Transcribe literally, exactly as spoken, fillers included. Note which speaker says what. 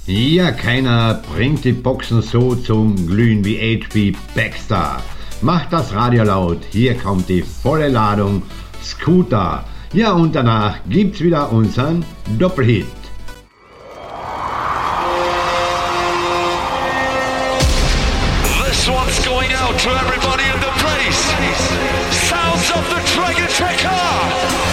Speaker 1: Ja, keiner bringt die Boxen so zum Glühen wie H P Baxter. Macht das Radio laut, hier kommt die volle Ladung Scooter. Ja, und danach gibt's wieder unseren Doppelhit.
Speaker 2: This one's going out to everybody in the place. Sounds of the Dragon Checker.